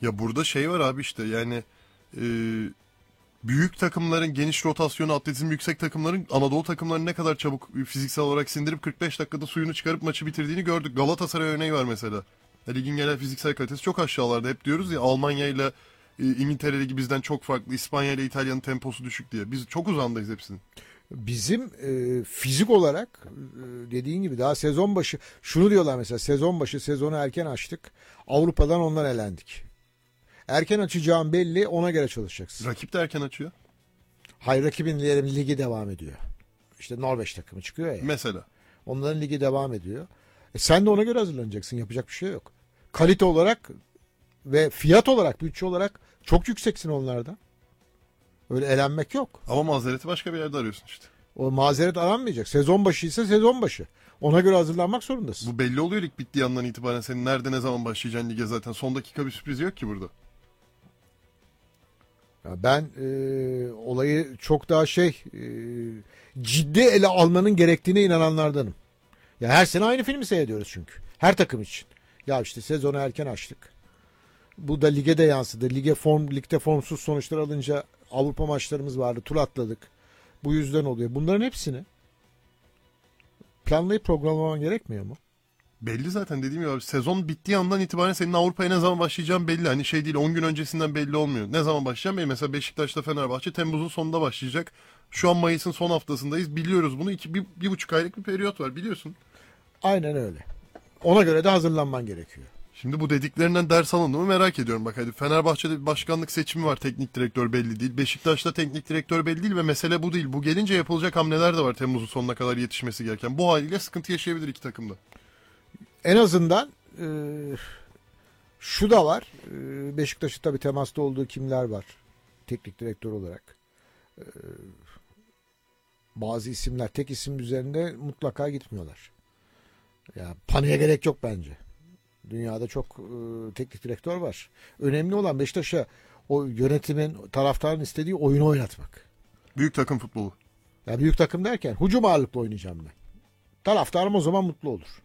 Ya burada şey var abi işte yani e, büyük takımların geniş rotasyonu, atletizm yüksek takımların Anadolu takımlarını ne kadar çabuk fiziksel olarak sindirip 45 dakikada suyunu çıkarıp maçı bitirdiğini gördük. Galatasaray örneği var mesela. Ligin genel fiziksel kalitesi çok aşağılarda. Hep diyoruz ya Almanya ile İngiltere Ligi bizden çok farklı. İspanya ile İtalya'nın temposu düşük diye. Biz çok uzandayız hepsinin. Bizim fizik olarak dediğin gibi daha sezon başı şunu diyorlar mesela, sezon başı sezonu erken açtık. Avrupa'dan ondan elendik. Erken açacağım belli, ona göre çalışacaksın. Rakip de erken açıyor. Hayır, rakibin diyelim ligi devam ediyor. İşte Norveç takımı çıkıyor ya. Mesela. Onların ligi devam ediyor. Sen de ona göre hazırlanacaksın. Yapacak bir şey yok. Kalite olarak ve fiyat olarak, bütçe olarak çok yükseksin onlardan. Öyle elenmek yok. Ama mazereti başka bir yerde arıyorsun işte. O mazeret aranmayacak. Sezon başı ise sezon başı. Ona göre hazırlanmak zorundasın. Bu belli oluyor lig bittiği andan itibaren senin nerede ne zaman başlayacaksın lige zaten. Son dakika bir sürpriz yok ki burada. Ya ben olayı çok daha ciddi ele almanın gerektiğine inananlardanım. Ya her sene aynı filmi seyrediyoruz çünkü. Her takım için. Ya işte sezonu erken açtık. Bu da lige de yansıdı. Ligde formsuz sonuçlar alınca Avrupa maçlarımız vardı. Tur atladık. Bu yüzden oluyor. Bunların hepsini planlayıp programlaman gerekmiyor mu? Belli zaten dediğim gibi abi sezon bittiği andan itibaren senin Avrupa'ya ne zaman başlayacağın belli. Hani şey değil 10 gün öncesinden belli olmuyor. Ne zaman başlayacağım belli. Mesela Beşiktaş'ta Fenerbahçe Temmuz'un sonunda başlayacak. Şu an Mayıs'ın son haftasındayız. Biliyoruz bunu. Bir buçuk aylık bir periyot var biliyorsun. Aynen öyle. Ona göre de hazırlanman gerekiyor. Şimdi bu dediklerinden ders alındı mı merak ediyorum. Bak hadi Fenerbahçe'de bir başkanlık seçimi var. Teknik direktör belli değil. Beşiktaş'ta teknik direktör belli değil ve mesele bu değil. Bu gelince yapılacak hamleler de var Temmuz'un sonuna kadar yetişmesi gereken. Bu haliyle sıkıntı yaşayabilir iki takımda. En azından şu da var. Beşiktaş'ın tabii temasta olduğu kimler var? Teknik direktör olarak. Bazı isimler tek isim üzerinde mutlaka gitmiyorlar. Ya paniğe gerek yok bence. Dünyada çok teknik direktör var. Önemli olan Beşiktaş'a o yönetimin, taraftarın istediği oyunu oynatmak. Büyük takım futbolu. Ya büyük takım derken hücum ağırlıklı oynayacağım ben. Taraftarım o zaman mutlu olur.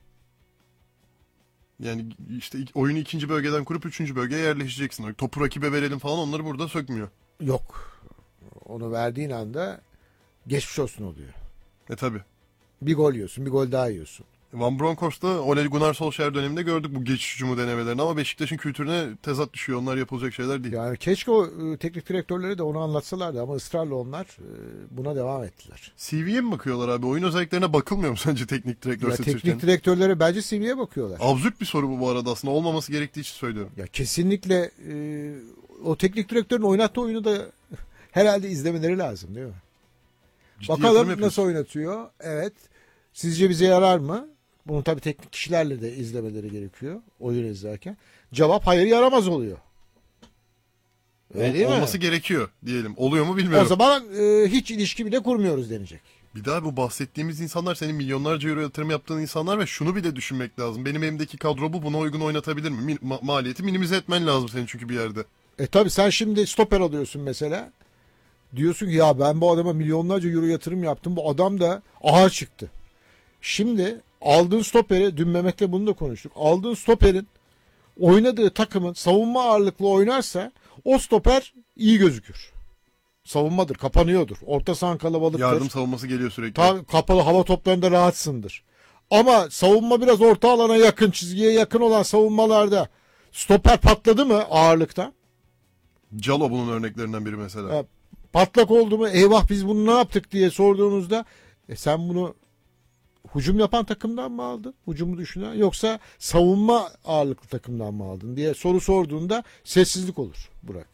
Yani işte oyunu ikinci bölgeden kurup üçüncü bölgeye yerleşeceksin. Topu rakibe verelim falan onları burada sökmüyor. Yok. Onu verdiğin anda geçmiş olsun oluyor. Tabi. Bir gol yiyorsun, bir gol daha yiyorsun. Van Bronckhorst'ta Ole Gunnar Solskjaer döneminde gördük bu geçiş hücumu denemelerini ama Beşiktaş'ın kültürüne tezat düşüyor. Onlar yapılacak şeyler değil. Yani keşke o teknik direktörleri de onu anlatsalardı ama ısrarla onlar buna devam ettiler. CV'ye mi bakıyorlar abi? Oyun özelliklerine bakılmıyor mu sence teknik direktör Ya seçirken? teknik direktörlere bence CV'ye bakıyorlar. Absürt bir soru bu arada aslında. Olmaması gerektiği için söylüyorum. Ya kesinlikle o teknik direktörün oynattığı oyunu da herhalde izlemeleri lazım değil mi? Ciddi Bakalım nasıl oynatıyor. Evet. Sizce bize yarar mı? Bunu tabii teknik kişilerle de izlemeleri gerekiyor. Oyun izlerken. Cevap hayır, yaramaz oluyor. Öyle değil mi? Olması gerekiyor diyelim. Oluyor mu bilmiyorum. O zaman hiç ilişki bile kurmuyoruz denecek. Bir daha bu bahsettiğimiz insanlar senin milyonlarca euro yatırım yaptığın insanlar ve şunu bile düşünmek lazım. Benim elimdeki kadro bu, buna uygun oynatabilir mi? Maliyeti minimize etmen lazım senin çünkü bir yerde. Tabii sen şimdi stoper alıyorsun mesela. Diyorsun ki ya ben bu adama milyonlarca euro yatırım yaptım. Bu adam da ağır çıktı. Şimdi aldığın stoperi, dün Mehmet'le bunu da konuştuk. Aldığın stoperin oynadığı takımın savunma ağırlıklı oynarsa o stoper iyi gözükür. Savunmadır, kapanıyordur. Orta sahan kalabalıktır. Yardım savunması geliyor sürekli. Kapalı hava toplarında rahatsındır. Ama savunma biraz orta alana yakın, çizgiye yakın olan savunmalarda stoper patladı mı ağırlıktan? Calo bunun örneklerinden biri mesela. Ya, patlak oldu mu? Eyvah biz bunu ne yaptık diye sorduğunuzda sen bunu hücum yapan takımdan mı aldın? Hücumu düşünen yoksa savunma ağırlıklı takımdan mı aldın diye soru sorduğunda sessizlik olur Burak.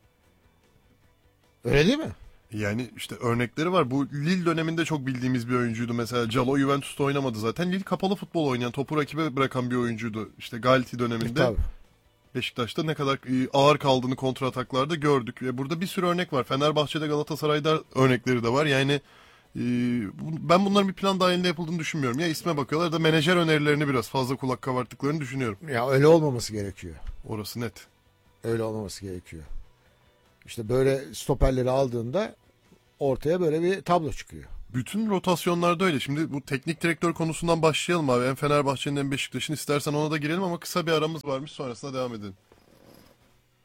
Öyle değil mi? Yani işte örnekleri var. Bu Lille döneminde çok bildiğimiz bir oyuncuydu mesela. Calo Juventus'ta oynamadı zaten. Lille kapalı futbol oynayan, topu rakibe bırakan bir oyuncuydu. İşte Galti döneminde. Tabii. Beşiktaş'ta ne kadar ağır kaldığını kontra ataklarda gördük. Ve burada bir sürü örnek var. Fenerbahçe'de, Galatasaray'da örnekleri de var. Yani ben bunların bir plan dahilinde yapıldığını düşünmüyorum. Ya isme bakıyorlar da menajer önerilerini biraz fazla kulak kabarttıklarını düşünüyorum. Ya öyle olmaması gerekiyor. Orası net. Öyle olmaması gerekiyor. İşte böyle stoperleri aldığında ortaya böyle bir tablo çıkıyor. Bütün rotasyonlarda öyle. Şimdi bu teknik direktör konusundan başlayalım abi. Hem Fenerbahçe'nin hem Beşiktaş'ın, istersen ona da girelim ama kısa bir aramız varmış, sonrasında devam edelim.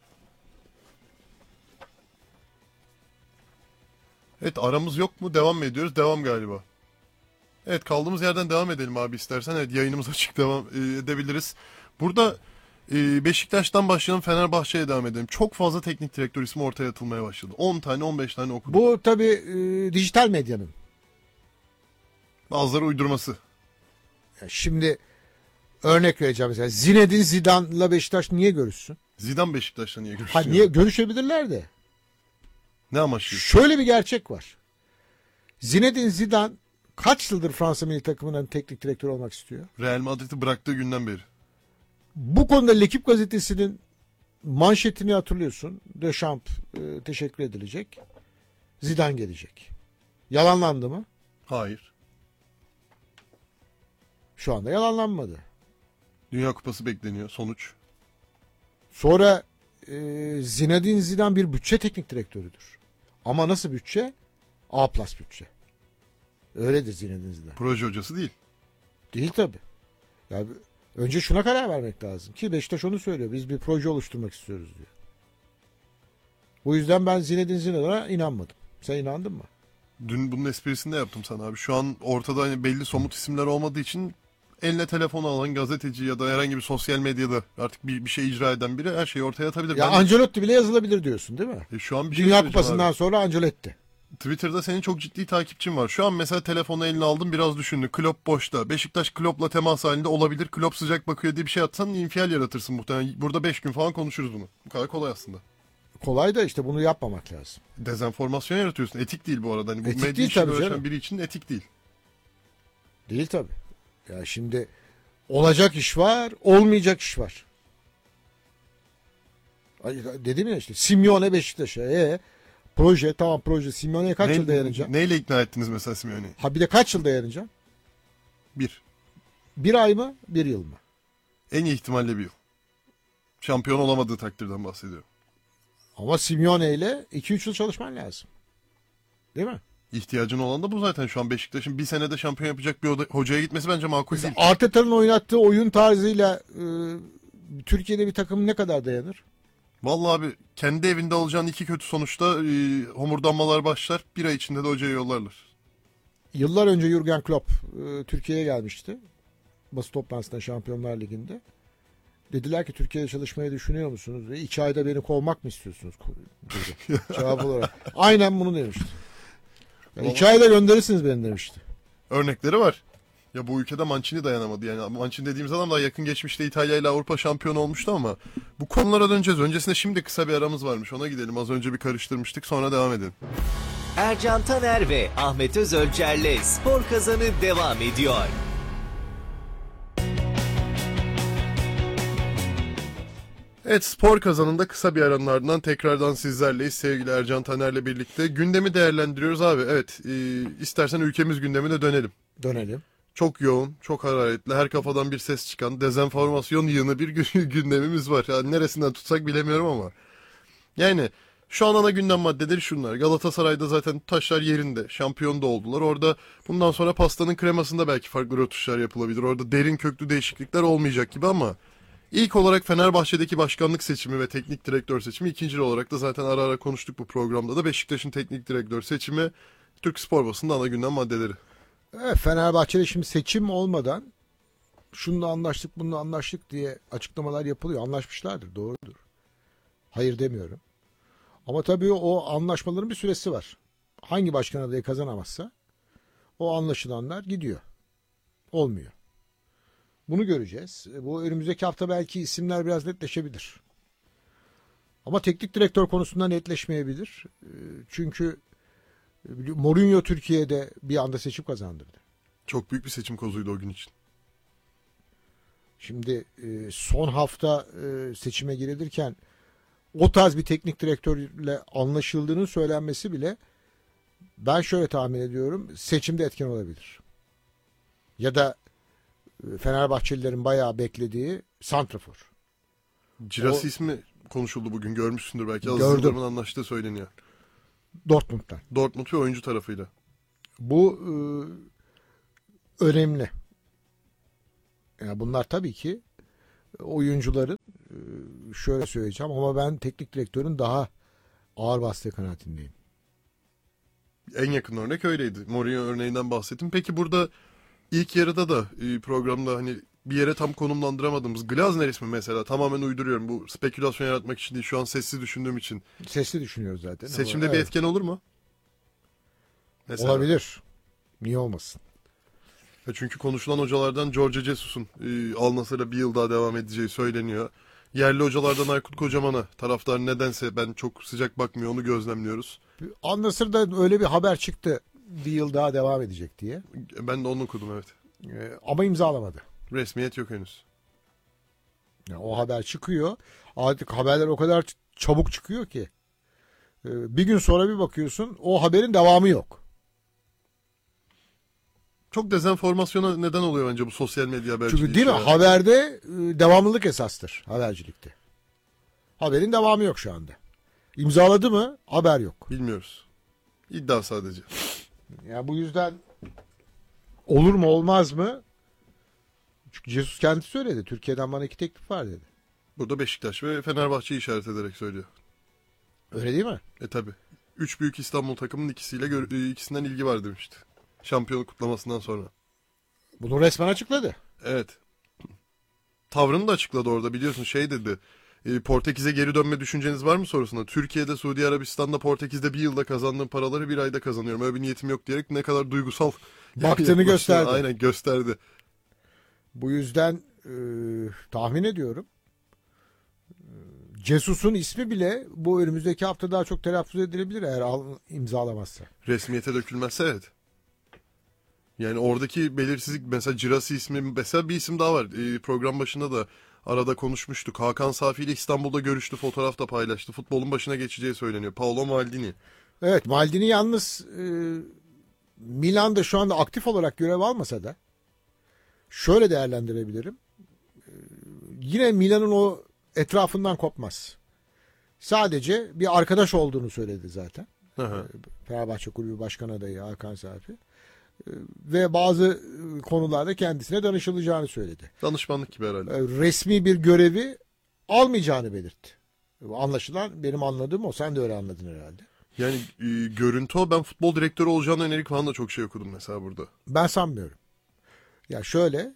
Evet, aramız yok mu? Devam mı ediyoruz? Devam galiba. Evet, kaldığımız yerden devam edelim abi istersen. Evet, yayınımız açık, devam edebiliriz. Burada Beşiktaş'tan başlayalım, Fenerbahçe'ye devam edelim. Çok fazla teknik direktör ismi ortaya atılmaya başladı. 10 tane 15 tane okudum. Bu tabii dijital medyanın. Bazıları uydurması. Şimdi örnek vereceğim mesela. Zinedine Zidane'la Beşiktaş niye görüşsün? Zidane Beşiktaş'la niye Ha, görüşüyor? niye görüşebilirler de. Ne amaçlı? Şöyle bir gerçek var. Zinedine Zidane kaç yıldır Fransa milli takımının teknik direktörü olmak istiyor? Real Madrid'i bıraktığı günden beri. Bu konuda L'Equipe gazetesinin manşetini hatırlıyorsun. Deschamps teşekkür edilecek. Zidane gelecek. Yalanlandı mı? Hayır. Şu anda yalanlanmadı. Dünya Kupası bekleniyor. Sonuç. Sonra Zinedine Zidane bir bütçe teknik direktörüdür. Ama nasıl bütçe? A+ bütçe. Öyledir Zinedine Zidane. Proje hocası değil. Değil tabii. Ya önce şuna karar vermek lazım ki Beşiktaş onu söylüyor. Biz bir proje oluşturmak istiyoruz diyor. Bu yüzden ben Zinedine Zidane'a inanmadım. Sen inandın mı? Dün bunun esprisini de yaptım sana abi. Şu an ortada hani belli somut isimler olmadığı için eline telefonu alan gazeteci ya da herhangi bir sosyal medyada artık bir şey icra eden biri her şeyi ortaya atabilir. Ya Ben Ancelotti bile yazılabilir diyorsun değil mi? şu an bir şey Dünya söyleyeceğim Kupası'ndan abi. sonra Ancelotti. Twitter'da senin çok ciddi takipçin var. Şu an mesela telefonu eline aldın, biraz düşündün. Klopp boşta. Beşiktaş Klopp'la temas halinde olabilir. Klopp sıcak bakıyor diye bir şey atsan infial yaratırsın muhtemelen. Burada 5 gün falan konuşuruz bunu. Bu kadar kolay aslında. Kolay da işte bunu yapmamak lazım. Dezenformasyon yaratıyorsun. Etik değil bu arada. Hani bu Etik medya değil işini tabii uğraşan canım. biri için etik değil. Değil tabii. Ya şimdi olacak iş var, olmayacak iş var. Dedim ya işte Simeone Beşiktaş'a. Proje tamam proje. Simeone'ye kaç yıl dayanacak? Neyle ikna ettiniz mesela Simeone'yi? Ha bir de kaç yıl dayanacak? Bir. Bir ay mı? Bir yıl mı? En iyi ihtimalle bir yıl. Şampiyon olamadığı takdirden bahsediyorum. Ama Simeone ile 2-3 yıl çalışman lazım. Değil mi? İhtiyacın olan da bu zaten. Şu an Beşiktaş'ın bir senede şampiyon yapacak bir hocaya gitmesi bence makul değil. Arteta'nın oynattığı oyun tarzıyla Türkiye'de bir takım ne kadar dayanır? Vallahi abi, kendi evinde alacağın iki kötü sonuçta homurdanmalar başlar. Bir ay içinde de hocayı yollarlar. Yıllar önce Jürgen Klopp Türkiye'ye gelmişti. Basın toplantısında Şampiyonlar Ligi'nde. Dediler ki Türkiye'de çalışmayı düşünüyor musunuz? 2 ayda beni kovmak mı istiyorsunuz? Dedi. Cevap olarak. Aynen bunu demişti. Yani 2 ayda gönderirsiniz beni demişti. Örnekleri var. Ya bu ülkede Mancini dayanamadı. Yani Mancini dediğimiz adam daha yakın geçmişte İtalya ile Avrupa şampiyonu olmuştu ama bu konulara döneceğiz. Öncesinde şimdi kısa bir aramız varmış. Ona gidelim. Az önce bir karıştırmıştık. Sonra devam edelim. Ercan Taner ve Ahmet Özölçer'le Spor Kazanı devam ediyor. Evet, spor kazanında kısa bir aranın ardından tekrardan sizlerleyiz. Sevgili Ercan Taner'le birlikte gündemi değerlendiriyoruz abi. Evet, istersen ülkemiz gündemine dönelim. Dönelim. Çok yoğun, çok hararetli, her kafadan bir ses çıkan, dezenformasyon yığını bir gündemimiz var. Yani neresinden tutsak bilemiyorum ama. Yani şu an ana gündem maddeleri şunlar. Galatasaray'da zaten taşlar yerinde. Şampiyon da oldular. Orada bundan sonra pastanın kremasında belki farklı rötuşlar yapılabilir. Orada derin köklü değişiklikler olmayacak gibi ama ilk olarak Fenerbahçe'deki başkanlık seçimi ve teknik direktör seçimi. İkinci olarak da zaten ara ara konuştuk bu programda da Beşiktaş'ın teknik direktör seçimi. Türk spor basında ana gündem maddeleri. Evet, Fenerbahçe'de şimdi seçim olmadan şununla anlaştık bununla anlaştık diye açıklamalar yapılıyor. Anlaşmışlardır, doğrudur. Hayır demiyorum. Ama tabii o anlaşmaların bir süresi var. Hangi başkan adayı kazanamazsa o anlaşılanlar gidiyor. Olmuyor. Bunu göreceğiz. Bu önümüzdeki hafta belki isimler biraz netleşebilir. Ama teknik direktör konusunda netleşmeyebilir. Çünkü Mourinho Türkiye'de bir anda seçim kazandırdı. Çok büyük bir seçim kozuydu o gün için. Şimdi son hafta seçime girilirken o tarz bir teknik direktörle anlaşıldığının söylenmesi bile ben şöyle tahmin ediyorum seçimde etken olabilir. Ya da Fenerbahçelilerin bayağı beklediği santrafor. Cirasi O- ismi konuşuldu bugün, görmüşsündür belki. Aziz Gördüm. Yıldırım'ın anlaştığı söyleniyor. Dortmund'dan. Dortmund ve oyuncu tarafıyla. Bu önemli. Yani bunlar tabii ki oyuncuların şöyle söyleyeceğim ama ben teknik direktörün daha ağır bastığı kanaatindeyim. En yakın örnek öyleydi. Mourinho örneğinden bahsettim. Peki burada ilk yarıda da programda hani bir yere tam konumlandıramadığımız Glazner ismi mesela tamamen uyduruyorum. Bu spekülasyon yaratmak için değil, şu an sessiz düşündüğüm için. Sesli düşünüyoruz zaten. Seçimde Ama bir evet, etken olur mu? Mesela. olabilir. Niye olmasın? Çünkü konuşulan hocalardan Jorge Jesus'un Al Nassr'la bir yıl daha devam edeceği söyleniyor. Yerli hocalardan Aykut Kocaman'a taraftar nedense ben çok sıcak bakmıyor, onu gözlemliyoruz. Al Nassr'da öyle bir haber çıktı. Bir yıl daha devam edecek diye. Ben de onu okudum, evet. Ama imzalamadı. Resmiyet yok henüz. Yani o haber çıkıyor. Artık haberler o kadar çabuk çıkıyor ki. Bir gün sonra bir bakıyorsun o haberin devamı yok. Çok dezenformasyona neden oluyor bence bu sosyal medya haberciliği. Çünkü değil mi? Haberde devamlılık esastır habercilikte. Haberin devamı yok şu anda. İmzaladı mı? Haber yok. Bilmiyoruz. İddia sadece. Yani bu yüzden olur mu olmaz mı? Çünkü Jesus kendisi söyledi. Türkiye'den bana 2 teklif var dedi. Burada Beşiktaş ve Fenerbahçe'yi işaret ederek söylüyor. Öyle değil mi? Tabi. 3 büyük İstanbul takımının ikisinden ilgi var demişti. Şampiyonluk kutlamasından sonra. Bunu resmen açıkladı. Evet. Tavrını da açıkladı orada, biliyorsun şey dedi. Portekiz'e geri dönme düşünceniz var mı sorusuna. Türkiye'de, Suudi Arabistan'da, Portekiz'de bir yılda kazandığım paraları bir ayda kazanıyorum. Öyle bir niyetim yok diyerek ne kadar duygusal Baktığını gösterdi. Aynen gösterdi. Bu yüzden tahmin ediyorum. Jesus'un ismi bile bu önümüzdeki hafta daha çok telaffuz edilebilir eğer imzalamazsa. Resmiyete dökülmezse evet. Yani oradaki belirsizlik, mesela Cirasi ismi, mesela bir isim daha var. Program başında da arada konuşmuştuk. Hakan Safi ile İstanbul'da görüştü, fotoğraf da paylaştı. Futbolun başına geçeceği söyleniyor. Paolo Maldini. Evet, Maldini yalnız Milan'da şu anda aktif olarak görev almasa da şöyle değerlendirebilirim. Yine Milan'ın o etrafından kopmaz. Sadece bir arkadaş olduğunu söyledi zaten. Aha. Fenerbahçe Kulübü Başkan Adayı Hakan Safi. Ve bazı konularda kendisine danışılacağını söyledi. Danışmanlık gibi herhalde. Resmi bir görevi almayacağını belirtti. Anlaşılan benim anladığım o. Sen de öyle anladın herhalde. Yani görüntü o. Ben futbol direktörü olacağına yönelik falan da çok şey okudum mesela burada. Ben sanmıyorum. Ya şöyle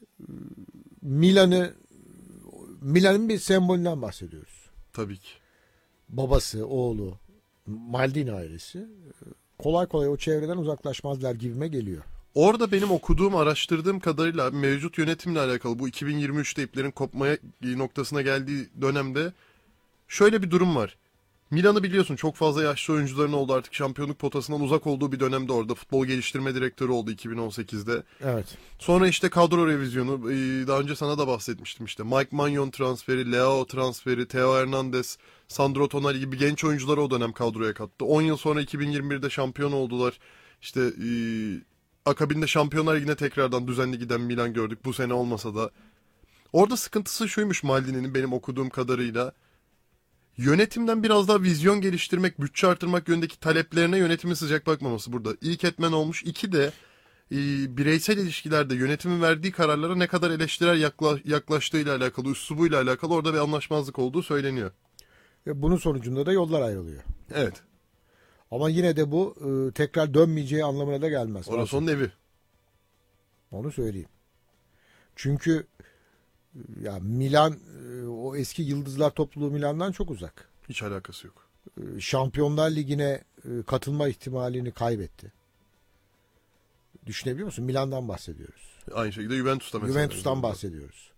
Milan'ın bir sembolünden bahsediyoruz. Tabii ki. Babası, oğlu, Maldini ailesi kolay kolay o çevreden uzaklaşmazlar gibime geliyor. Orada benim okuduğum, araştırdığım kadarıyla mevcut yönetimle alakalı bu 2023'te iplerin kopmaya noktasına geldiği dönemde şöyle bir durum var. Milan'ı biliyorsun, çok fazla yaşlı oyuncuların oldu, artık şampiyonluk potasından uzak olduğu bir dönemde orada futbol geliştirme direktörü oldu 2018'de. Evet. Sonra işte kadro revizyonu, daha önce sana da bahsetmiştim işte. Mike Maignan transferi, Leao transferi, Theo Hernandez, Sandro Tonali gibi genç oyuncuları o dönem kadroya kattı. 10 yıl sonra 2021'de şampiyon oldular. İşte akabinde Şampiyonlar Ligi'ne tekrardan düzenli giden Milan gördük, bu sene olmasa da. Orada sıkıntısı şuymuş Maldini'nin, benim okuduğum kadarıyla. Yönetimden biraz daha vizyon geliştirmek, bütçe artırmak yönündeki taleplerine yönetimin sıcak bakmaması burada. İlk etmen olmuş. İki de bireysel ilişkilerde yönetimin verdiği kararlara ne kadar eleştirel yaklaştığıyla alakalı, üslubuyla alakalı orada bir anlaşmazlık olduğu söyleniyor. Ve bunun sonucunda da yollar ayrılıyor. Evet. Ama yine de bu tekrar dönmeyeceği anlamına da gelmez. Orası onun evi. Onu söyleyeyim. Çünkü ya Milan o eski yıldızlar topluluğu Milan'dan çok uzak. Hiç alakası yok. Şampiyonlar Ligi'ne katılma ihtimalini kaybetti. Düşünebiliyor musun? Milan'dan bahsediyoruz. Aynı şekilde Juventus'ta mesela. Juventus'tan bahsediyoruz.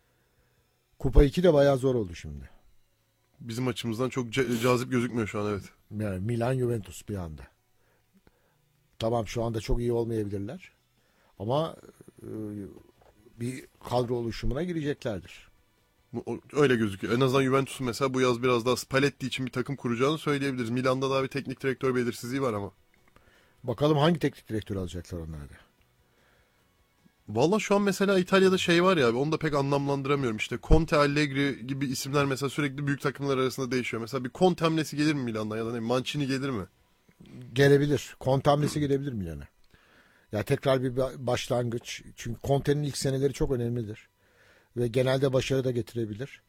Kupa 2 de bayağı zor oldu şimdi. Bizim açımızdan çok cazip gözükmüyor şu an, evet. Yani Milan Juventus bir anda. Tamam, şu anda çok iyi olmayabilirler. Ama bir kadro oluşumuna gireceklerdir. Öyle gözüküyor. En azından Juventus'un mesela bu yaz biraz daha Spalletti için bir takım kuracağını söyleyebiliriz. Milan'da daha bir teknik direktör belirsizliği var ama. Bakalım hangi teknik direktör alacaklar onlar da. Valla şu an mesela İtalya'da şey var ya, onu da pek anlamlandıramıyorum. İşte Conte, Allegri gibi isimler mesela sürekli büyük takımlar arasında değişiyor. Mesela bir Conte hamlesi gelir mi Milan'dan, ya da ne, Mancini gelir mi? Gelebilir. Conte hamlesi gelebilir Milan'a. Ya tekrar bir başlangıç. Çünkü Conte'nin ilk seneleri çok önemlidir. Ve genelde başarı da getirebilir.